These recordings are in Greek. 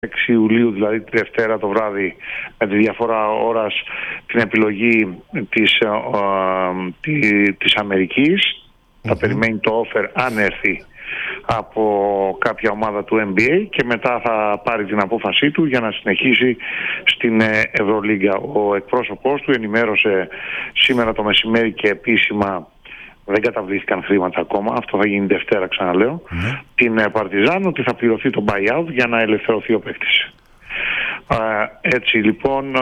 6 Ιουλίου, δηλαδή τη Δευτέρα το βράδυ, με τη διαφορά ώρας, την επιλογή της Αμερικής. Θα περιμένει το offer αν έρθει από κάποια ομάδα του NBA και μετά θα πάρει την απόφασή του για να συνεχίσει στην Ευρωλίγκα. Ο εκπρόσωπός του ενημέρωσε σήμερα το μεσημέρι και επίσημα, δεν καταβλήθηκαν χρήματα ακόμα, αυτό θα γίνει Δευτέρα, ξαναλέω, την Παρτιζάν, ότι θα πληρωθεί το buyout για να ελευθερωθεί ο παίκτης. Έτσι λοιπόν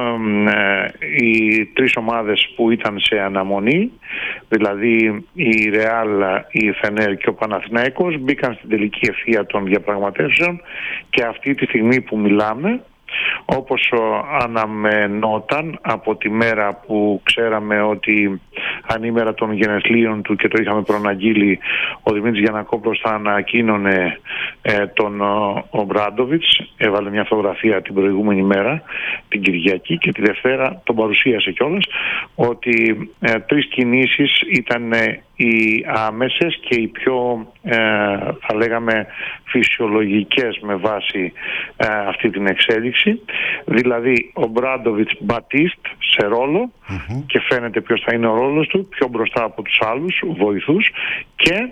οι τρεις ομάδες που ήταν σε αναμονή, δηλαδή η Ρεάλ, η Φενέρ και ο Παναθηναϊκός, μπήκαν στην τελική ευθεία των διαπραγματεύσεων και αυτή τη στιγμή που μιλάμε, όπως αναμενόταν από τη μέρα που ξέραμε ότι ανήμερα των γενεθλίων του και το είχαμε προαναγγείλει, ο Δημήτρης Γιαννακόπουλος θα ανακοίνωνε τον Ομπράντοβιτς, έβαλε μια φωτογραφία την προηγούμενη μέρα, την Κυριακή, και τη Δευτέρα τον παρουσίασε κιόλας, ότι τρεις κινήσεις ήταν οι άμεσες και οι πιο θα λέγαμε φυσιολογικές με βάση αυτή την εξέλιξη, δηλαδή ο Μπράντοβιτς Μπατίστ σε ρόλο, και φαίνεται ποιος θα είναι ο ρόλος του, πιο μπροστά από τους άλλους βοηθούς, και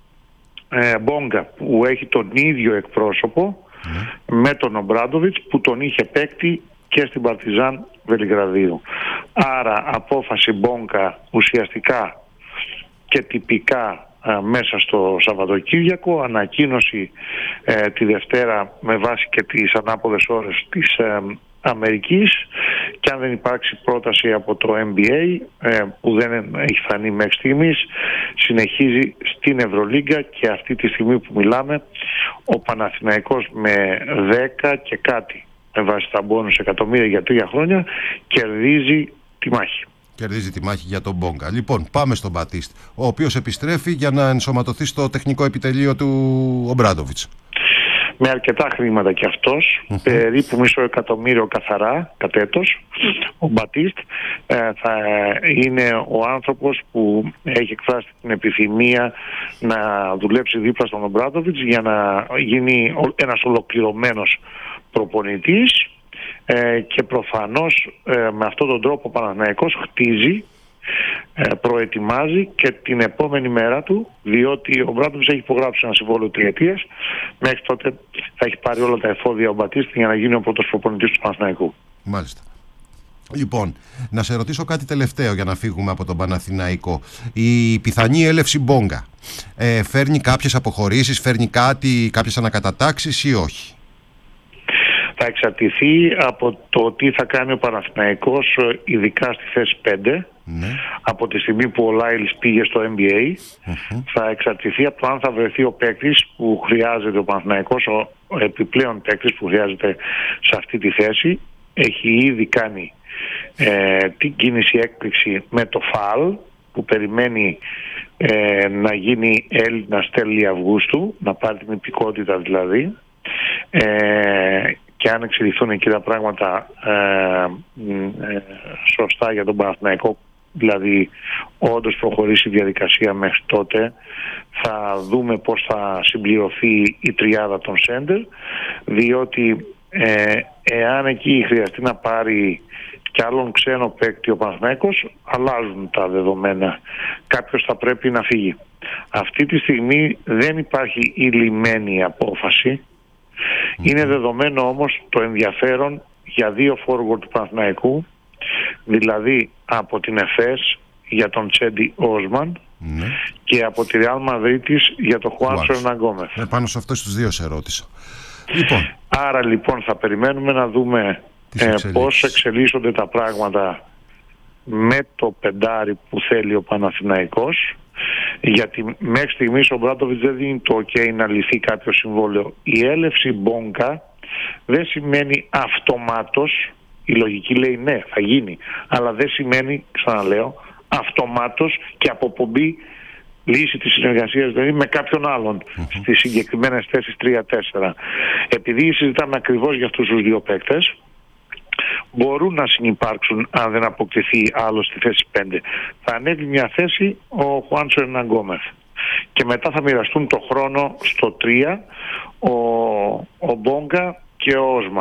Μπόγκα που έχει τον ίδιο εκπρόσωπο με τον Ομπράντοβιτς που τον είχε παίκτη και στην Παρτιζάν Βελιγραδίου. Άρα απόφαση Μπόγκα ουσιαστικά και τυπικά μέσα στο Σαββατοκύριακο, ανακοίνωση τη Δευτέρα με βάση και τις ανάποδες ώρες της Αμερικής, και αν δεν υπάρξει πρόταση από το NBA που δεν έχει φανεί μέχρι στιγμής, συνεχίζει στην Ευρωλίγκα, και αυτή τη στιγμή που μιλάμε ο Παναθηναϊκός με 10 και κάτι με βάση τα μπόνους εκατομμύρια για 3 χρόνια κερδίζει τη μάχη. Κερδίζει τη μάχη για τον Μπόγκα. Λοιπόν, πάμε στον Μπατίστ, ο οποίος επιστρέφει για να ενσωματωθεί στο τεχνικό επιτελείο του Ομπράντοβιτς. Με αρκετά χρήματα κι αυτός, περίπου $500,000 καθαρά κατ' έτος. Ο Μπατίστ θα είναι ο άνθρωπος που έχει εκφράσει την επιθυμία να δουλέψει δίπλα στον Ομπράντοβιτς για να γίνει ένας ολοκληρωμένος προπονητής, και προφανώς με αυτόν τον τρόπο ο Παναθηναϊκός χτίζει, προετοιμάζει και την επόμενη μέρα του, διότι ο Μπράντοβιτς έχει υπογράψει ένα συμβόλαιο 3 ετίας. Μέχρι τότε θα έχει πάρει όλα τα εφόδια ο Μπατίστη για να γίνει ο πρώτος προπονητής του Παναθηναϊκού. Μάλιστα. Λοιπόν, να σε ρωτήσω κάτι τελευταίο για να φύγουμε από τον Παναθηναϊκό. Η πιθανή έλευση Μπόγκα φέρνει κάποιες αποχωρήσεις, φέρνει κάποιες ανακατατάξεις ή όχι? Θα εξαρτηθεί από το τι θα κάνει ο Παναθηναϊκός, ειδικά στη θέση 5. Από τη στιγμή που ο Λάιλς πήγε στο NBA, θα εξαρτηθεί από το αν θα βρεθεί ο παίκτης που χρειάζεται ο Παναθηναϊκός, ο επιπλέον παίκτης που χρειάζεται σε αυτή τη θέση. Έχει ήδη κάνει την κίνηση έκπληξη με το ΦΑΛ, που περιμένει να γίνει Έλληνας τέλη Αυγούστου, να πάρει την υπηκότητα δηλαδή, και αν εξελιχθούν εκεί τα πράγματα σωστά για τον Παναθηναϊκό, δηλαδή όντως προχωρήσει η διαδικασία μέχρι τότε, θα δούμε πώς θα συμπληρωθεί η τριάδα των σέντερ, διότι εάν εκεί χρειαστεί να πάρει κι άλλον ξένο παίκτη ο Παναθηναϊκός, αλλάζουν τα δεδομένα. Κάποιος θα πρέπει να φύγει. Αυτή τη στιγμή δεν υπάρχει η λυμμένη απόφαση. Είναι δεδομένο όμως το ενδιαφέρον για 2 forward του Παναθηναϊκού, δηλαδή από την ΕΦΕΣ για τον Τσέντι Όσμαν και από τη Ρεάλ Μαδρίτης για τον Χουάντσο Ερναγκόμεθ. Πάνω σε αυτούς τους δύο σε ρώτησα. Λοιπόν. Άρα λοιπόν θα περιμένουμε να δούμε πώς εξελίσσονται τα πράγματα με το πεντάρι που θέλει ο Παναθηναϊκός, γιατί μέχρι στιγμής ο Μπράντοβιτς δεν δίνει το OK να λυθεί κάποιο συμβόλαιο. Η έλευση Μπόγκα δεν σημαίνει αυτομάτως, η λογική λέει ναι θα γίνει, αλλά δεν σημαίνει, ξαναλέω, αυτομάτως και αποπομπή λύση της συνεργασίας δηλαδή με κάποιον άλλον στις συγκεκριμένες θέσεις 3-4. Επειδή συζητάμε ακριβώς για αυτούς τους δύο παίκτες, μπορούν να συνυπάρξουν αν δεν αποκτηθεί άλλο στη θέση 5. Θα ανέβει μια θέση ο Χουάντσο Ερναγκόμεθ και μετά θα μοιραστούν το χρόνο στο 3 ο Μπόγκα και ο Όσμαν.